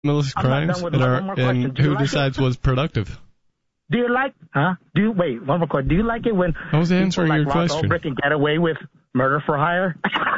malicious crimes and who decides what's productive? Do you like, wait, one more question. Do you like it when I was answering people your like question. Ulbricht can get away with murder for hire?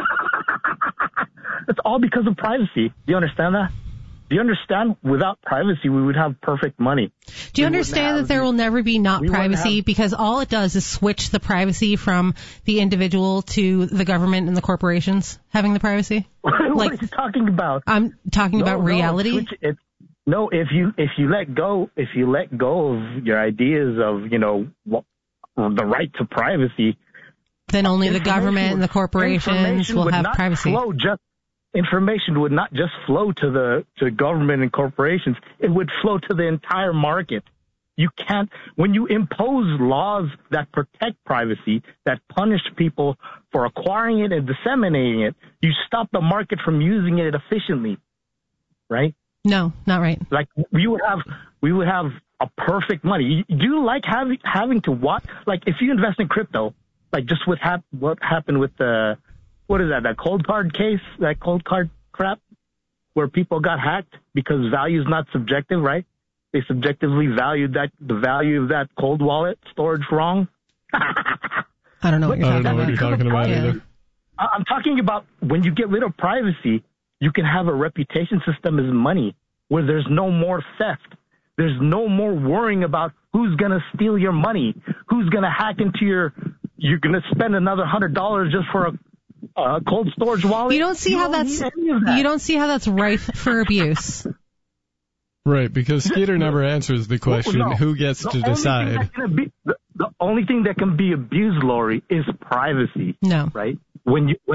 It's all because of privacy. Do you understand that? Do you understand? Without privacy, we would have perfect money. Do you understand that there will never be not privacy because all it does is switch the privacy from the individual to the government and the corporations having the privacy? What are you talking about? I'm talking about reality. No, if you let go of your ideas of, the right to privacy, then only the government and the corporations will have privacy. Information would not just flow to government and corporations. It would flow to the entire market. You can't, when you impose laws that protect privacy, that punish people for acquiring it and disseminating it, you stop the market from using it efficiently, right? No, not right. Like we would have a perfect money. Do you like having to watch? Like if you invest in crypto, like just what happened with the, what is that cold card case, that cold card crap, where people got hacked because value is not subjective, right? They subjectively valued the value of that cold wallet storage wrong. I don't know what you're talking about either. I'm talking about when you get rid of privacy, you can have a reputation system as money where there's no more theft. There's no more worrying about who's going to steal your money, who's going to hack into you're going to spend another $100 just for a cold storage wallet. You don't see how that's rife for abuse. Right, because Skeeter never answers the question, who gets to decide? The only thing that can be abused, Lori, is privacy. No. Right? When you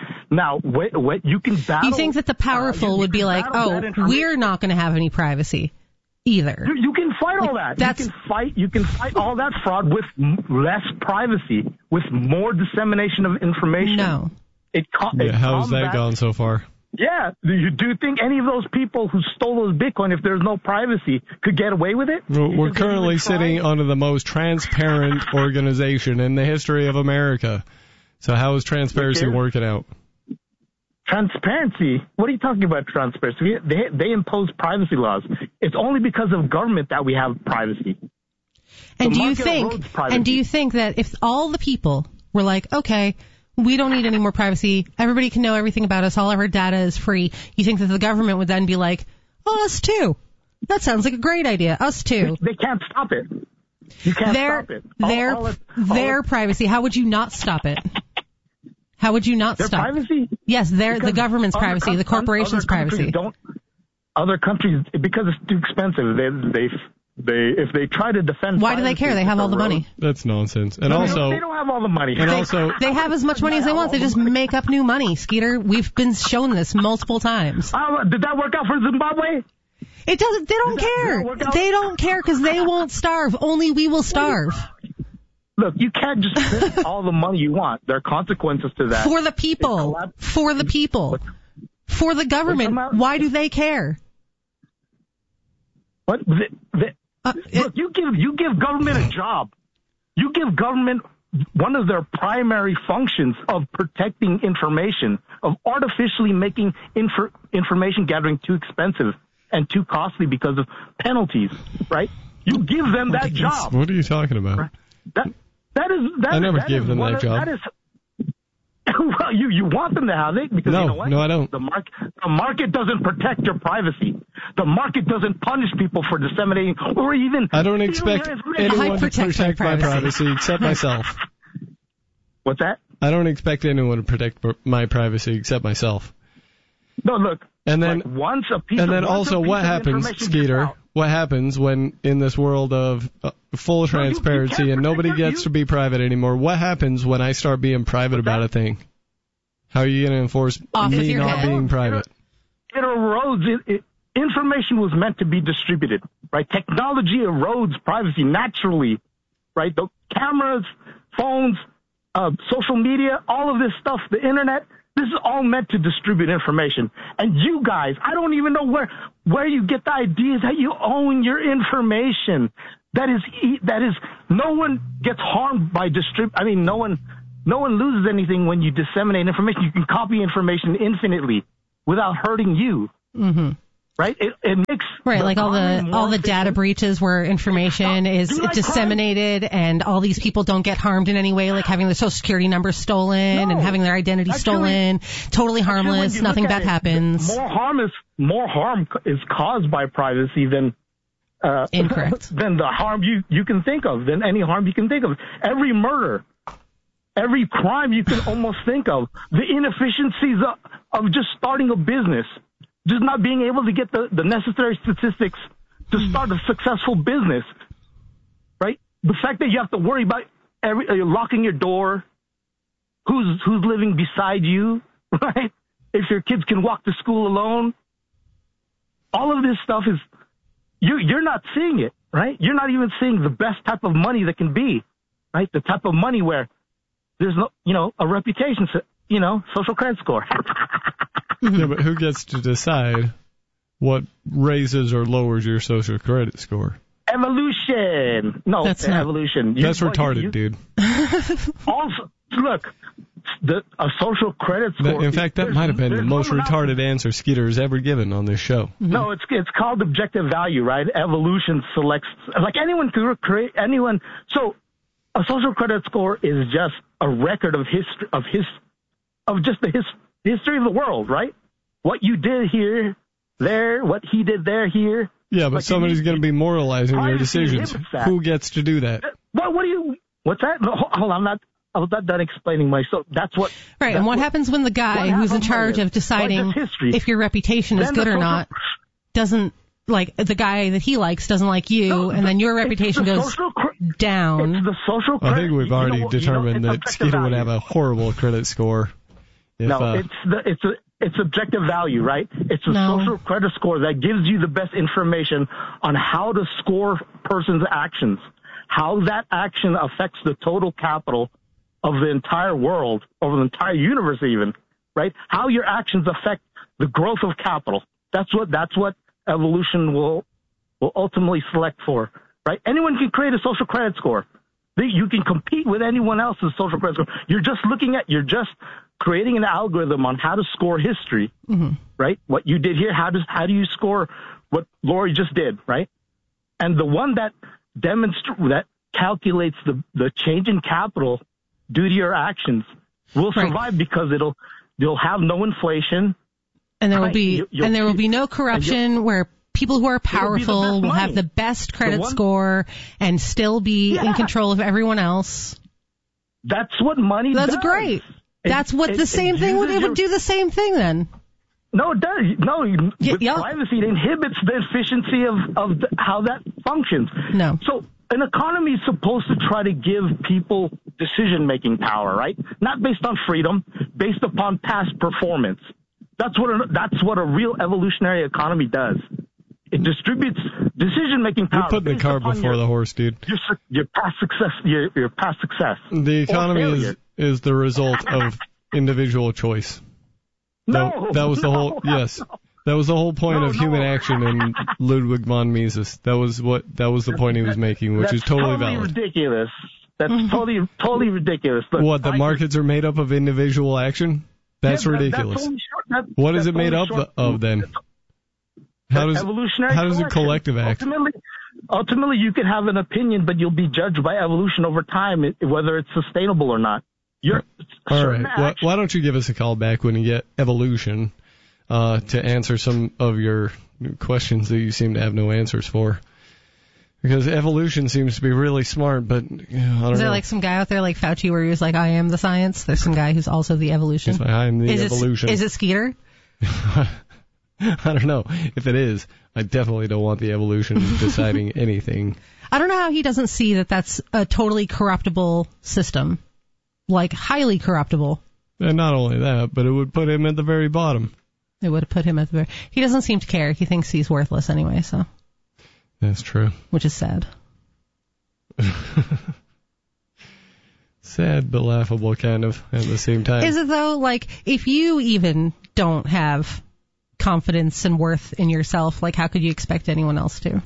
can battle. You think that the powerful would be like, we're not going to have any privacy either. You can fight all that. You can fight all that fraud with less privacy, with more dissemination of information. No. How's that gone so far? Yeah. Do you think any of those people who stole those Bitcoin, if there's no privacy, could get away with it? We're currently sitting under the most transparent organization in the history of America. So how is transparency working out? Transparency? What are you talking about, transparency? They impose privacy laws. It's only because of government that we have privacy. And do you think that if all the people were like, okay, we don't need any more privacy, everybody can know everything about us, all of our data is free, you think that the government would then be like, us too? That sounds like a great idea. Us too. They can't stop it. You can't stop it. Their privacy. How would you not stop it? How would you not stop it? Privacy? Yes, the government's privacy, the corporation's privacy. Other countries, because it's too expensive, if they try to defend. Why do they care? They have all the money. That's nonsense. And also, they don't have all the money. And they have as much money as they want. They just make up new money. Skeeter, we've been shown this multiple times. Did that work out for Zimbabwe? It doesn't. They don't care. They don't care because they won't starve. Only we will starve. Look, you can't just spend all the money you want. There are consequences to that. For the people. For the people. For the government. Why do they care? What? Look, you give government a job. You give government one of their primary functions of protecting information, of artificially making information gathering too expensive and too costly because of penalties, right? You give them that job. What are you talking about? Right? I never gave them that job. Well, you want them to have it because you know what? No, I don't. The market doesn't protect your privacy. The market doesn't punish people for disseminating or even. I don't expect anyone to protect my privacy except myself. What's that? I don't expect anyone to protect my privacy except myself. No, look. And then what happens, Skeeter? What happens when in this world of full transparency and nobody gets to be private anymore? What happens when I start being private about a thing? How are you going to enforce me not being private? It erodes. Information was meant to be distributed, right? Technology erodes privacy naturally, right? The cameras, phones, social media, all of this stuff, the internet. This is all meant to distribute information. And you guys, I don't even know where you get the ideas that you own your information. That is, no one gets harmed by no one loses anything when you disseminate information. You can copy information infinitely without hurting you. Mm-hmm. right? It makes right, like all the data breaches where information is disseminated and all these people don't get harmed in any way, like having their social security number stolen and having their identity stolen. Totally harmless, nothing bad happens. More harm is caused by privacy than incorrect than the harm you can think of, than any harm you can think of. Every murder, every crime you can almost think of, the inefficiencies of just starting a business. Just not being able to get the necessary statistics to start a successful business, right? The fact that you have to worry about locking your door, who's living beside you, right? If your kids can walk to school alone, all of this stuff is you're not seeing it, right? You're not even seeing the best type of money that can be, right? The type of money where there's no, a reputation, social credit score. Yeah, but who gets to decide what raises or lowers your social credit score? Evolution. No, that's not evolution. That's retarded, dude. Also, look, a social credit score. In fact, that might have been the most retarded answer Skeeter has ever given on this show. Mm-hmm. No, it's called objective value, right? Evolution selects, like anyone could create anyone. So a social credit score is just a record of history of just the history of the world, right? What you did here, there, what he did there, here. Yeah, but somebody's going to be moralizing your decisions. Who gets to do that? What's that? No, hold on, I was not done explaining myself. That's what. Right, and what happens when the guy who's in charge of deciding if your reputation is good or not doesn't, like, the guy that he likes doesn't like you, and then your reputation goes down. It's the social credit. I think we've already determined that Skeeter would have a horrible credit score. It's objective value, right? It's a social credit score that gives you the best information on how to score a person's actions, how that action affects the total capital of the entire world, or the entire universe even, right? How your actions affect the growth of capital. That's what evolution will ultimately select for, right? Anyone can create a social credit score. You can compete with anyone else's social credit score. You're just creating an algorithm on how to score history, right? What you did here, how do you score what Lori just did, right? And the one that calculates the change in capital due to your actions will survive because you'll have no inflation, and there will be no corruption where people who are powerful will have the best credit score and still be in control of everyone else. That's what money does. That's great. That's what the same thing would. It would do the same thing then. No, it does. No, with privacy, it inhibits the efficiency of how that functions. No. So an economy is supposed to try to give people decision-making power, right? Not based on freedom, based upon past performance. That's what a real evolutionary economy does. It distributes decision-making power. You put the cart before the horse, dude. Your past success. Your past success. The economy is the result of individual choice. That was the whole. Yes, that was the whole point of human action in Ludwig von Mises. That was the point he was making, which is totally valid. Ridiculous. That's totally ridiculous. Look, what, the markets are made up of individual action? That's ridiculous. What is it made up of then? How does a collective act? Ultimately, you can have an opinion, but you'll be judged by evolution over time, whether it's sustainable or not. All right. Why don't you give us a call back when you get evolution to answer some of your questions that you seem to have no answers for? Because evolution seems to be really smart, but I don't know. Is there like some guy out there like Fauci where he was like, I am the science? There's some guy who's also the evolution. Like, I am the evolution. Is it Skeeter? I don't know. If it is, I definitely don't want the evolution deciding anything. I don't know how he doesn't see that that's a totally corruptible system. Like, highly corruptible. And not only that, but it would put him at the very bottom. It would have put him at the very... He doesn't seem to care. He thinks he's worthless anyway, so... That's true. Which is sad. Sad but laughable, kind of, at the same time. Is it, though? Like, if you even don't have confidence and worth in yourself, like, how could you expect anyone else to?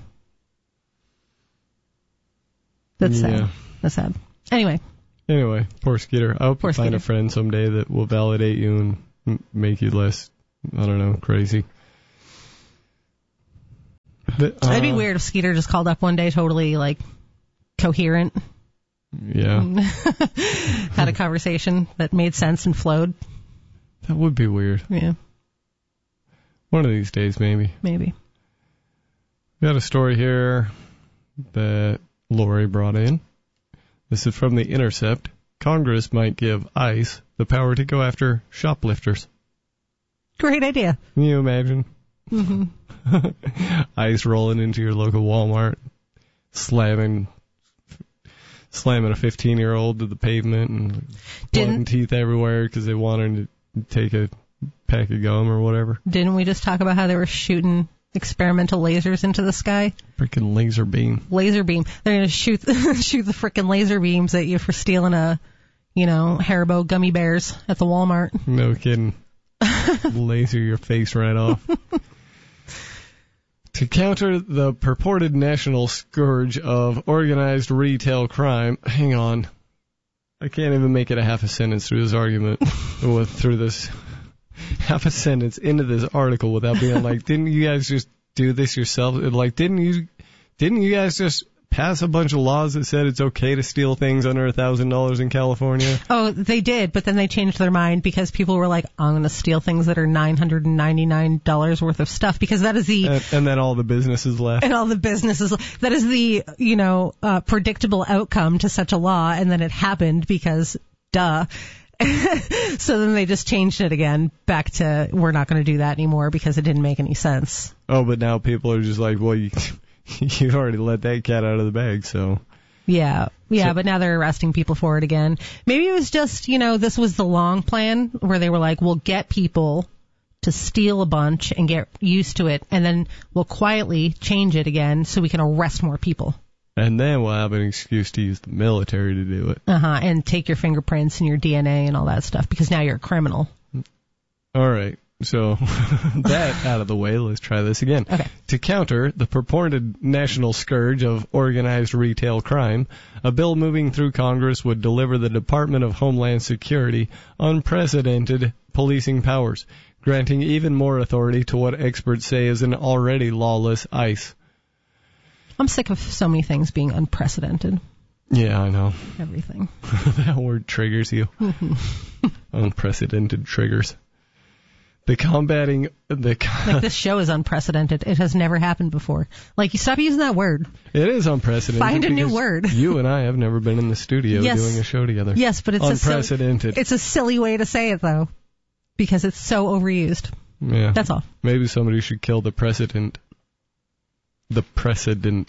That's sad. Yeah. That's sad. Anyway, poor Skeeter. I hope you find a friend someday that will validate you and make you less, I don't know, crazy. It'd be weird if Skeeter just called up one day totally, like, coherent. Yeah. Had a conversation that made sense and flowed. That would be weird. Yeah. One of these days, maybe. Maybe. We got a story here that Lori brought in. This is from The Intercept. Congress might give ICE the power to go after shoplifters. Great idea. Can you imagine? Mm-hmm. ICE rolling into your local Walmart, slamming a 15-year-old to the pavement and blowing teeth everywhere because they wanted to take a pack of gum or whatever. Didn't we just talk about how they were shooting experimental lasers into the sky? Freaking laser beam. Laser beam. They're going to shoot the freaking laser beams at you for stealing Haribo gummy bears at the Walmart. No kidding. Laser your face right off. To counter the purported national scourge of organized retail crime, hang on. I can't even make it a half a sentence through this argument, through this half a sentence into this article without being like, didn't you guys just do this yourself? Like, didn't you guys just pass a bunch of laws that said it's okay to steal things under $1,000 in California? Oh, they did, but then they changed their mind because people were like, I'm going to steal things that are $999 worth of stuff because that is the... And then all the businesses left. And all the businesses... That is the, predictable outcome to such a law, and then it happened because, duh. So then they just changed it again back to, we're not going to do that anymore because it didn't make any sense. Oh, but now people are just like, well, you've already let that cat out of the bag, so... Yeah, but now they're arresting people for it again. Maybe it was just, this was the long plan where they were like, we'll get people to steal a bunch and get used to it, and then we'll quietly change it again so we can arrest more people. And then we'll have an excuse to use the military to do it. And take your fingerprints and your DNA and all that stuff, because now you're a criminal. All right. So, that out of the way, let's try this again. Okay. To counter the purported national scourge of organized retail crime, a bill moving through Congress would deliver the Department of Homeland Security unprecedented policing powers, granting even more authority to what experts say is an already lawless ICE. I'm sick of so many things being unprecedented. Yeah, I know. Everything. That word triggers you. Unprecedented triggers. Like this show is unprecedented. It has never happened before. Like, you stop using that word. It is unprecedented. Find a new word. You and I have never been in the studio doing a show together. Yes, but it's unprecedented. It's a silly way to say it, though, because it's so overused. Yeah. That's all. Maybe somebody should kill the precedent. The precedent.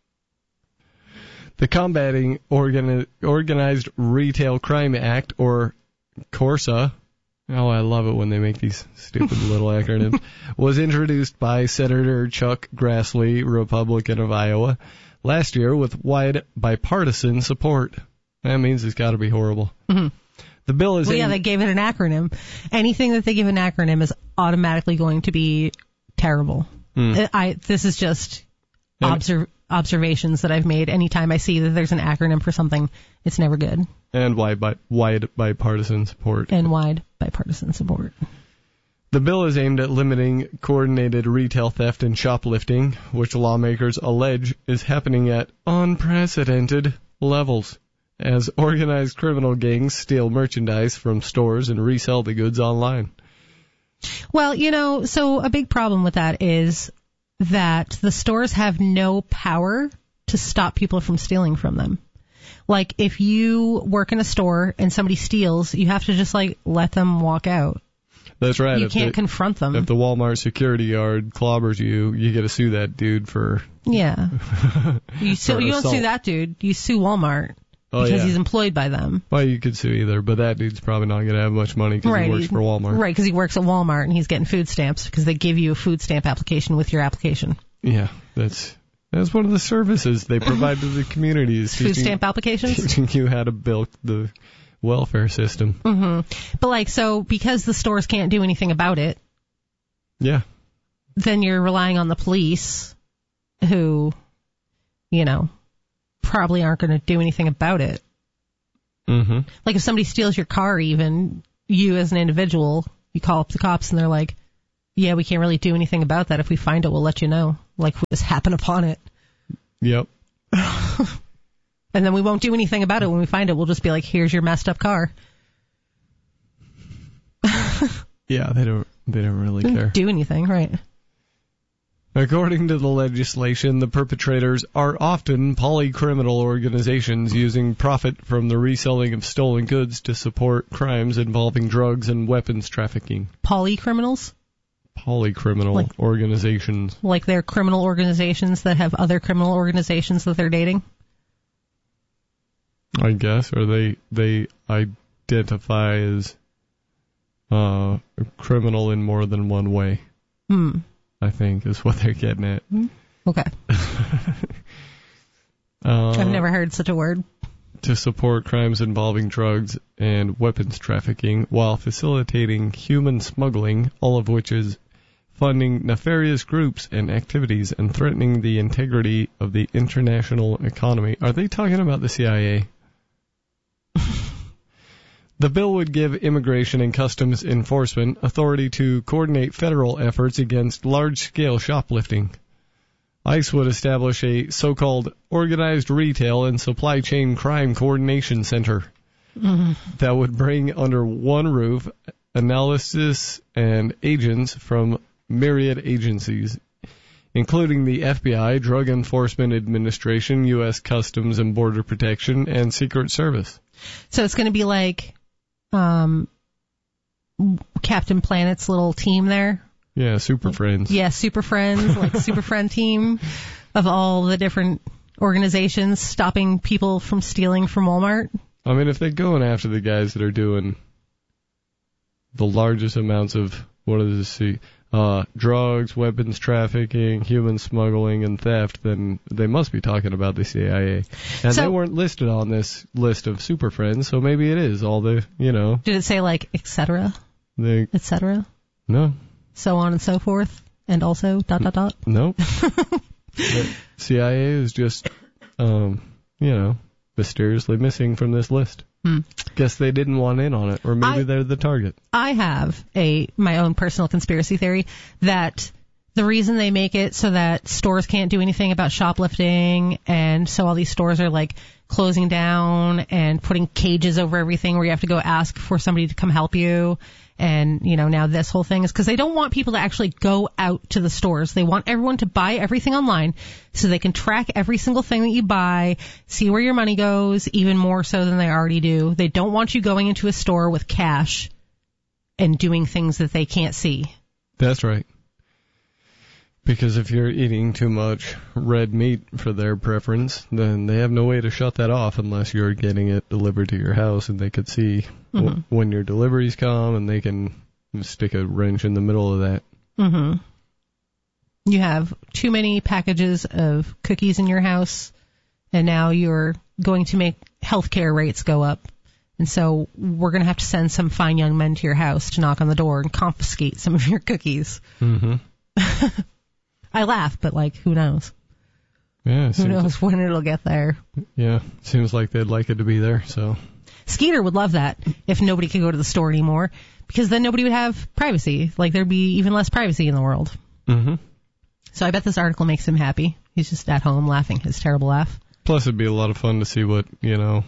The Combating Organized Retail Crime Act, or CORSA, oh, I love it when they make these stupid little acronyms, was introduced by Senator Chuck Grassley, Republican of Iowa, last year with wide bipartisan support. That means it's got to be horrible. Mm-hmm. The bill is... Well, yeah, they gave it an acronym. Anything that they give an acronym is automatically going to be terrible. This is just observations that I've made. Anytime I see that there's an acronym for something, it's never good. And wide bipartisan support. And wide bipartisan support. The bill is aimed at limiting coordinated retail theft and shoplifting, which lawmakers allege is happening at unprecedented levels, as organized criminal gangs steal merchandise from stores and resell the goods online. Well, so a big problem with that is that the stores have no power to stop people from stealing from them. Like, if you work in a store and somebody steals, you have to just, let them walk out. That's right. You can't confront them. If the Walmart security guard clobbers you, you get to sue that dude for... Yeah. You don't sue that dude. You sue Walmart. Because he's employed by them. Well, you could sue either, but that dude's probably not going to have much money because he works for Walmart. Right, because he works at Walmart and he's getting food stamps because they give you a food stamp application with your application. Yeah, that's one of the services they provide to the community. Is food stamp applications? Teaching you how to build the welfare system. Mm-hmm. But because the stores can't do anything about it. Yeah. Then you're relying on the police who, probably aren't going to do anything about it. Mm-hmm. Like, if somebody steals your car, even, you as an individual, you call up the cops and they're like, yeah, we can't really do anything about that. If we find it, we'll let you know. Like, we just happen upon it. Yep. And then we won't do anything about it when we find it. We'll just be like, here's your messed up car. Yeah, they don't really care. Do anything, right? According to the legislation, the perpetrators are often polycriminal organizations using profit from the reselling of stolen goods to support crimes involving drugs and weapons trafficking. Polycriminals? Polycriminal organizations. Like they're criminal organizations that have other criminal organizations that they're dating? I guess, or they identify as criminal in more than one way. I think is what they're getting at. Okay. I've never heard such a word. To support crimes involving drugs and weapons trafficking while facilitating human smuggling, all of which is funding nefarious groups and activities and threatening the integrity of the international economy. Are they talking about the CIA? The bill would give Immigration and Customs Enforcement authority to coordinate federal efforts against large-scale shoplifting. ICE would establish a so-called Organized Retail and Supply Chain Crime Coordination Center that would bring under one roof analysis and agents from myriad agencies, including the FBI, Drug Enforcement Administration, U.S. Customs and Border Protection, and Secret Service. So it's going to be like Captain Planet's little team there? Yeah, Super Friends. Yeah, Super Friends, like Super Friend team of all the different organizations stopping people from stealing from Walmart. I mean, if they're going after the guys that are doing the largest amounts of, what does it say, drugs, weapons trafficking, human smuggling, and theft, then they must be talking about the CIA. And they weren't listed on this list of Super Friends, so maybe it is all the, Did it say, like, et cetera? Et cetera? No. So on and so forth, and also ... Nope. The CIA is just, mysteriously missing from this list. Guess they didn't want in on it, or maybe they're the target. I have my own personal conspiracy theory that the reason they make it so that stores can't do anything about shoplifting, and so all these stores are like closing down and putting cages over everything where you have to go ask for somebody to come help you. And, now this whole thing is because they don't want people to actually go out to the stores. They want everyone to buy everything online so they can track every single thing that you buy, see where your money goes, even more so than they already do. They don't want you going into a store with cash and doing things that they can't see. That's right. Because if you're eating too much red meat for their preference, then they have no way to shut that off unless you're getting it delivered to your house, and they could see when your deliveries come, and they can stick a wrench in the middle of that. You have too many packages of cookies in your house, and now you're going to make healthcare rates go up. And so we're going to have to send some fine young men to your house to knock on the door and confiscate some of your cookies. I laugh, but, who knows? Yeah. Who knows when it'll get there? Yeah. Seems like they'd like it to be there, so. Skeeter would love that if nobody could go to the store anymore, because then nobody would have privacy. There'd be even less privacy in the world. So I bet this article makes him happy. He's just at home laughing his terrible laugh. Plus, it'd be a lot of fun to see what, Mitch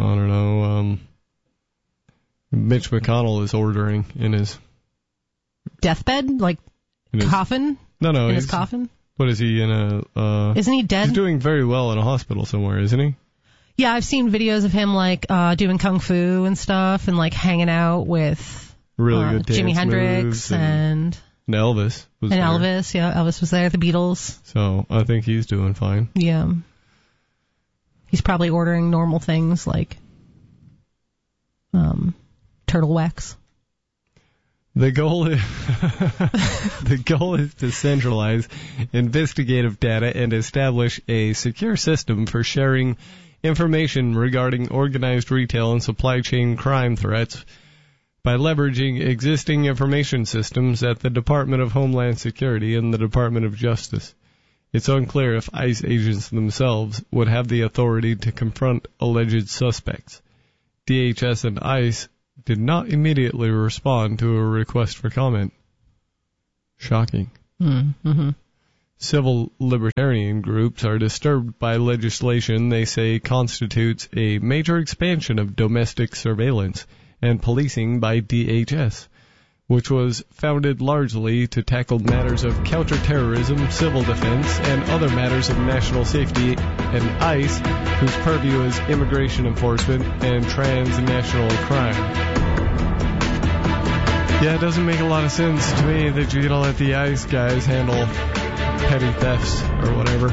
McConnell is ordering in his deathbed? Coffin? No. In his coffin? What is he in a... Isn't he dead? He's doing very well in a hospital somewhere, isn't he? Yeah, I've seen videos of him, doing kung fu and stuff, and, hanging out with really good Jimi Hendrix and Elvis was there. Elvis, yeah, Elvis was there, the Beatles. So I think he's doing fine. Yeah. He's probably ordering normal things like turtle wax. The goal is to centralize investigative data and establish a secure system for sharing information regarding organized retail and supply chain crime threats by leveraging existing information systems at the Department of Homeland Security and the Department of Justice. It's unclear if ICE agents themselves would have the authority to confront alleged suspects. DHS and ICE did not immediately respond to a request for comment. Shocking. Civil libertarian groups are disturbed by legislation they say constitutes a major expansion of domestic surveillance and policing by DHS, which was founded largely to tackle matters of counterterrorism, civil defense, and other matters of national safety, and ICE, whose purview is immigration enforcement and transnational crime. Yeah, it doesn't make a lot of sense to me that you're going to let the ICE guys handle petty thefts or whatever.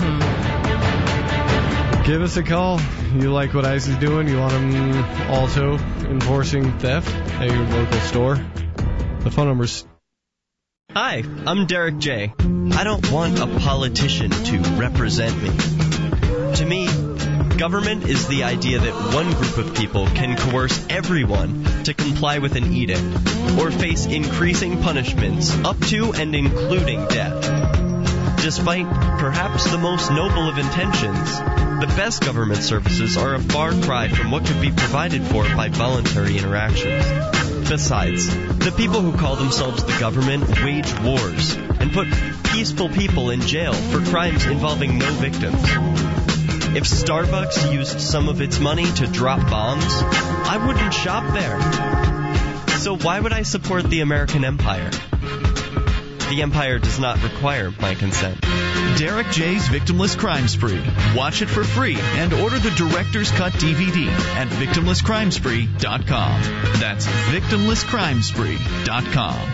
Mm-hmm. Give us a call. You like what ICE is doing? You want them also enforcing theft at your local store? The phone number's... Hi, I'm Derek J. I don't want a politician to represent me. To me, government is the idea that one group of people can coerce everyone to comply with an edict or face increasing punishments up to and including death. Despite perhaps the most noble of intentions, the best government services are a far cry from what could be provided for by voluntary interactions. Besides, the people who call themselves the government wage wars and put peaceful people in jail for crimes involving no victims. If Starbucks used some of its money to drop bombs, I wouldn't shop there. So why would I support the American empire? The empire does not require my consent. Derek J's Victimless Crime Spree. Watch it for free and order the Director's Cut DVD at victimlesscrimespree.com. That's victimlesscrimespree.com.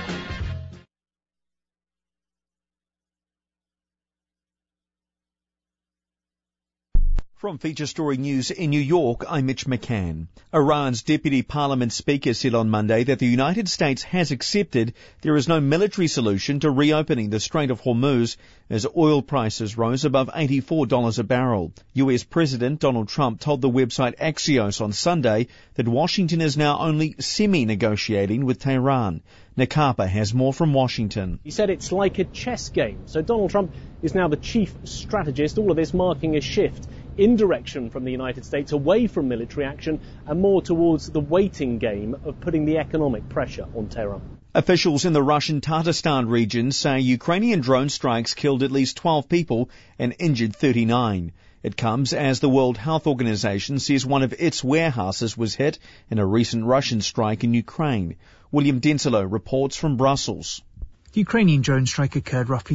From Feature Story News in New York, I'm Mitch McCann. Iran's Deputy Parliament Speaker said on Monday that the United States has accepted there is no military solution to reopening the Strait of Hormuz as oil prices rose above $84 a barrel. US President Donald Trump told the website Axios on Sunday that Washington is now only semi-negotiating with Tehran. Nick Harper has more from Washington. He said it's like a chess game. So Donald Trump is now the chief strategist, all of this marking a shift in direction from the United States, away from military action and more towards the waiting game of putting the economic pressure on Tehran. Officials in the Russian Tatarstan region say Ukrainian drone strikes killed at least 12 people and injured 39. It comes as the World Health Organization says one of its warehouses was hit in a recent Russian strike in Ukraine. William Denslow reports from Brussels. The Ukrainian drone strike occurred roughly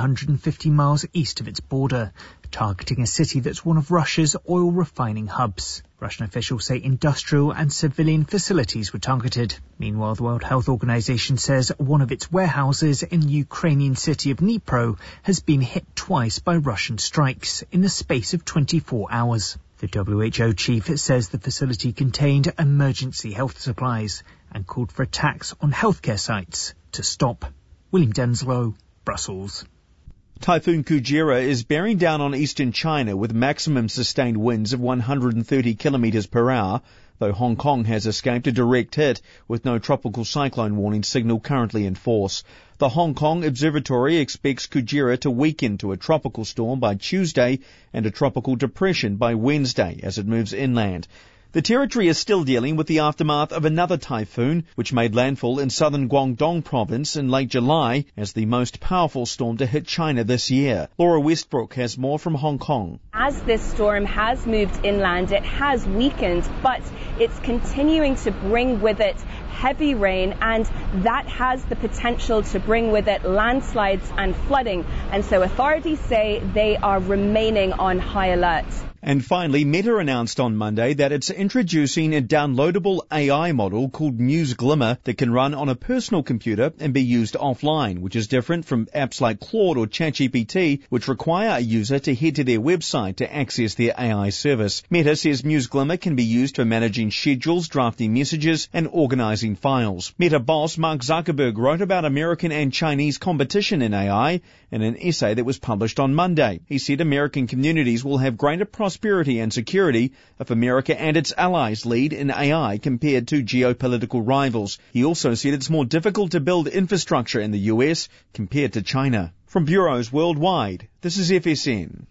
750 miles east of its border, targeting a city that's one of Russia's oil refining hubs. Russian officials say industrial and civilian facilities were targeted. Meanwhile, the World Health Organization says one of its warehouses in the Ukrainian city of Dnipro has been hit twice by Russian strikes in the space of 24 hours. The WHO chief says the facility contained emergency health supplies and called for attacks on healthcare sites to stop. William Denslow, Brussels. Typhoon Kujira is bearing down on eastern China with maximum sustained winds of 130 kilometers per hour, though Hong Kong has escaped a direct hit with no tropical cyclone warning signal currently in force. The Hong Kong Observatory expects Kujira to weaken to a tropical storm by Tuesday and a tropical depression by Wednesday as it moves inland. The territory is still dealing with the aftermath of another typhoon, which made landfall in southern Guangdong province in late July as the most powerful storm to hit China this year. Laura Westbrook has more from Hong Kong. As this storm has moved inland, it has weakened, but it's continuing to bring with it heavy rain, and that has the potential to bring with it landslides and flooding. And so authorities say they are remaining on high alert. And finally, Meta announced on Monday that it's introducing a downloadable AI model called Muse Glimmer that can run on a personal computer and be used offline, which is different from apps like Claude or ChatGPT, which require a user to head to their website to access their AI service. Meta says Muse Glimmer can be used for managing schedules, drafting messages, and organizing files. Meta boss Mark Zuckerberg wrote about American and Chinese competition in AI in an essay that was published on Monday. He said American communities will have greater prosperity and security if America and its allies lead in AI compared to geopolitical rivals. He also said it's more difficult to build infrastructure in the US compared to China. From bureaus worldwide, this is FSN.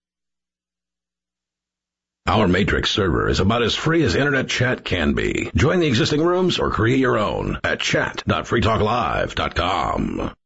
Our Matrix server is about as free as internet chat can be. Join the existing rooms or create your own at chat.freetalklive.com.